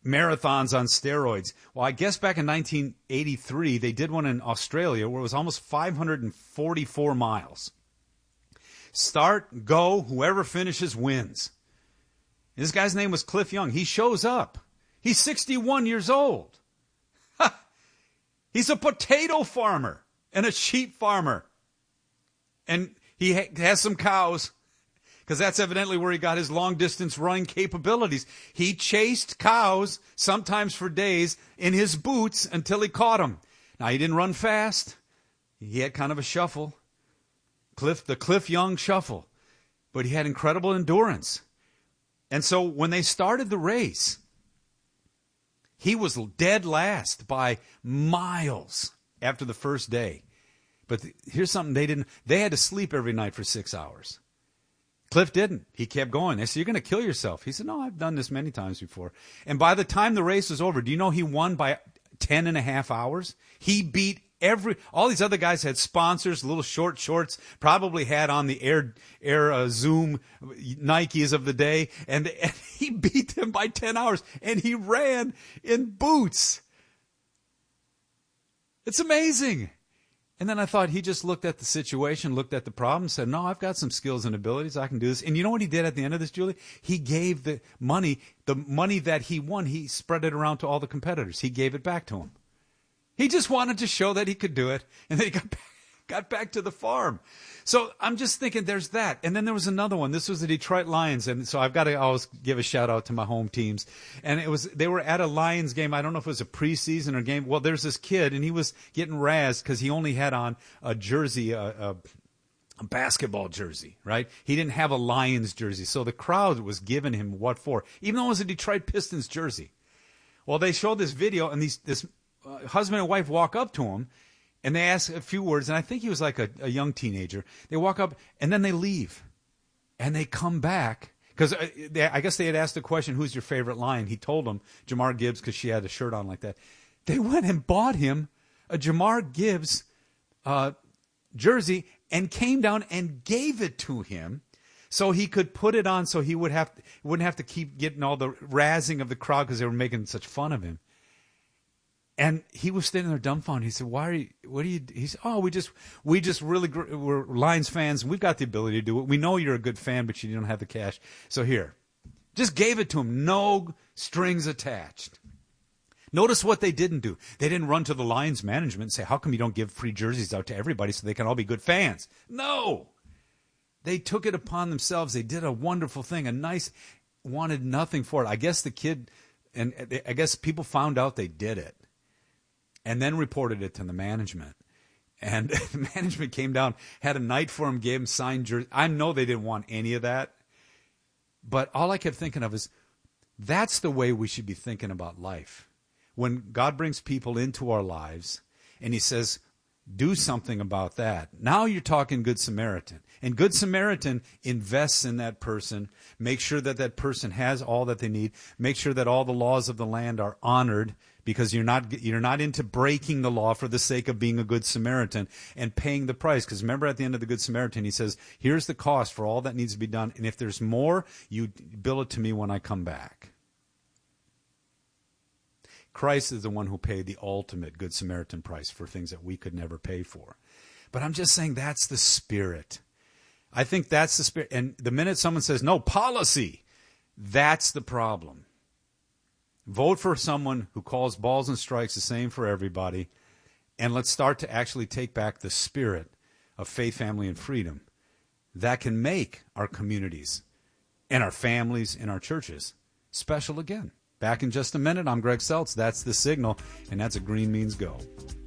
marathons on steroids. Well, I guess back in 1983, they did one in Australia where it was almost 544 miles. Start, go, whoever finishes wins. This guy's name was Cliff Young. He shows up. He's 61 years old. He's a potato farmer and a sheep farmer. And he has some cows, because that's evidently where he got his long-distance running capabilities. He chased cows, sometimes for days, in his boots until he caught them. Now, he didn't run fast. He had kind of a shuffle. The Cliff Young shuffle. But he had incredible endurance. And so when they started the race, he was dead last by miles after the first day. But here's something they had to sleep every night for 6 hours. Cliff didn't. He kept going. They said, "You're going to kill yourself." He said, "No, I've done this many times before." And by the time the race was over, do you know he won by 10 and a half hours? He beat all these other guys had sponsors, little short shorts, probably had on the Air Zoom Nikes of the day, and he beat them by 10 hours, and he ran in boots. It's amazing. And then I thought he just looked at the situation, looked at the problem, said, "No, I've got some skills and abilities. I can do this." And you know what he did at the end of this, Julie? He gave the money that he won, he spread it around to all the competitors. He gave it back to them. He just wanted to show that he could do it, and then he got back to the farm. So I'm just thinking there's that. And then there was another one. This was the Detroit Lions, and so I've got to always give a shout-out to my home teams. And they were at a Lions game. I don't know if it was a preseason or game. Well, there's this kid, and he was getting razzed because he only had on a jersey, a basketball jersey, right? He didn't have a Lions jersey. So the crowd was giving him what for, even though it was a Detroit Pistons jersey. Well, they showed this video, and this husband and wife walk up to him, and they ask a few words, and I think he was like a young teenager. They walk up, and then they leave. And they come back, because I guess they had asked the question, "Who's your favorite Lion?" He told them Jamar Gibbs, because she had a shirt on like that. They went and bought him a Jamar Gibbs jersey and came down and gave it to him so he could put it on so he wouldn't have to keep getting all the razzing of the crowd because they were making such fun of him. And he was standing there dumbfounded. He said, he said, "Oh, we just really, we're Lions fans, and we've got the ability to do it. We know you're a good fan, but you don't have the cash. So here." Just gave it to him. No strings attached. Notice what they didn't do. They didn't run to the Lions management and say, "How come you don't give free jerseys out to everybody so they can all be good fans?" No. They took it upon themselves. They did a wonderful thing, wanted nothing for it. I guess the kid, and I guess people found out they did it. And then reported it to the management. And the management came down, had a night for him, gave him signed jerseys. I know they didn't want any of that. But all I kept thinking of is, that's the way we should be thinking about life. When God brings people into our lives, and he says, do something about that. Now you're talking Good Samaritan. And Good Samaritan invests in that person, makes sure that that person has all that they need, make sure that all the laws of the land are honored, because you're not into breaking the law for the sake of being a Good Samaritan and paying the price. Because remember, at the end of the Good Samaritan, he says, "Here's the cost for all that needs to be done. And if there's more, you bill it to me when I come back." Christ is the one who paid the ultimate Good Samaritan price for things that we could never pay for. But I'm just saying that's the spirit. I think that's the spirit. And the minute someone says, "No, policy," that's the problem. Vote for someone who calls balls and strikes the same for everybody, and let's start to actually take back the spirit of faith, family, and freedom that can make our communities and our families and our churches special again. Back in just a minute. I'm Greg Seltz. That's The Signal, and that's a Green Means Go.